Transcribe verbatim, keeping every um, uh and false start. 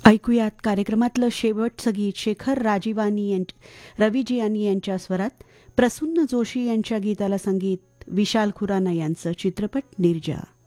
ऐकूयात कार्यक्रमातलं शेवटचं गीत शेखर राजीवानी यांच रविजियानी यांच्या स्वरात, प्रसन्न जोशी यांच्या गीताला संगीत विशाल खुराना यांचं. चित्रपट निर्जा.